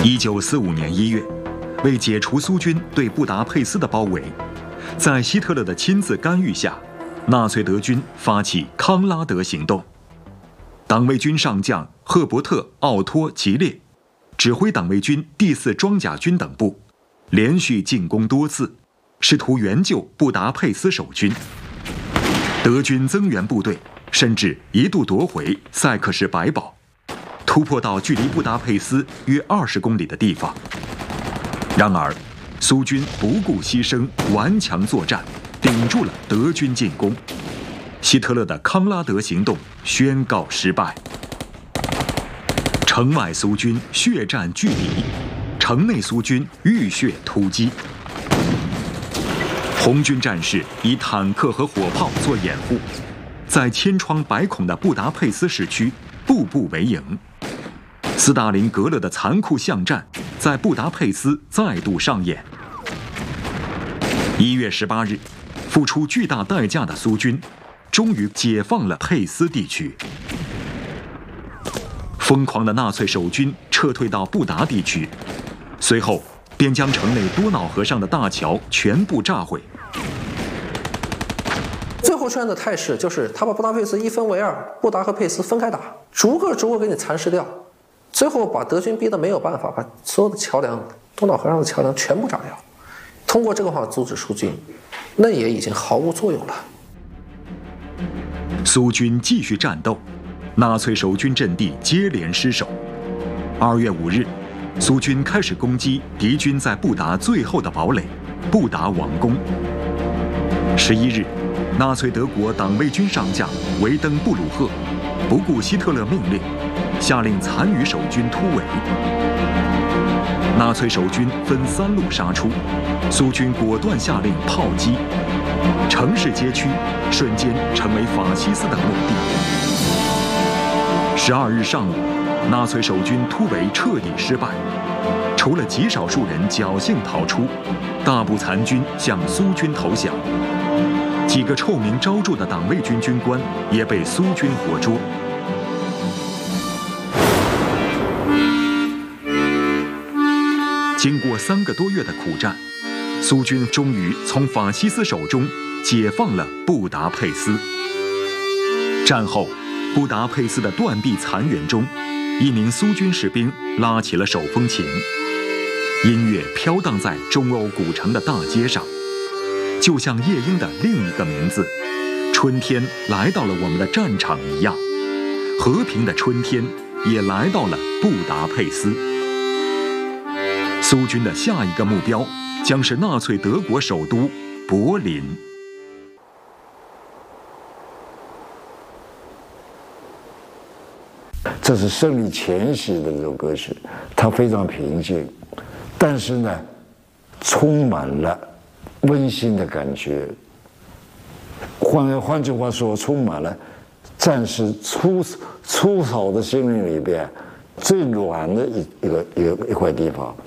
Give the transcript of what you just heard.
1945年1月，为解除苏军对布达佩斯的包围，在希特勒的亲自干预下，纳粹德军发起康拉德行动。党卫军上将赫伯特·奥托·吉列指挥党卫军第4装甲军等部，连续进攻多次，试图援救布达佩斯守军。德军增援部队甚至一度夺回塞克什百堡，突破到距离布达佩斯约20公里的地方。然而，苏军不顾牺牲，顽强作战，顶住了德军进攻。希特勒的康拉德行动宣告失败。城外苏军血战拒敌，城内苏军浴血突击。红军战士以坦克和火炮做掩护，在千疮百孔的布达佩斯市区步步为营。斯大林格勒的残酷巷战在布达佩斯再度上演。1月18日，付出巨大代价的苏军终于解放了佩斯地区。疯狂的纳粹守军撤退到布达地区，随后便将城内多瑙河上的大桥全部炸毁。 最后出现的态势就是他把布达佩斯一分为2，布达和佩斯分开打，逐个给你蚕食掉，最后把德军逼得没有办法，把所有的桥梁，多瑙河上的桥梁全部炸掉。通过这个方法阻止苏军，那也已经毫无作用了。 苏军继续战斗，纳粹守军阵地接连失守。2月5日，苏军开始攻击敌军在布达最后的堡垒——布达王宫。11日，纳粹德国党卫军上将维登布鲁赫不顾希特勒命令，下令残余守军突围。纳粹守军分3路杀出，苏军果断下令炮击，城市街区瞬间成为法西斯的墓地。12日上午，纳粹守军突围彻底失败，除了极少数人侥幸逃出，大部残军向苏军投降。几个臭名昭著的党卫军军官也被苏军活捉。经过3个多月的苦战，苏军终于从法西斯手中解放了布达佩斯。战后，布达佩斯的断壁残垣中，一名苏军士兵拉起了手风琴，音乐飘荡在中欧古城的大街上，就像夜莺的另一个名字“春天来到了我们的战场”一样，和平的春天也来到了布达佩斯。苏军的下一个目标将是纳粹德国首都柏林。 这是胜利前夕的这首歌曲，它非常平静，但是呢，充满了温馨的感觉。换句话说，充满了战士粗糙的心灵里边最软的一块地方。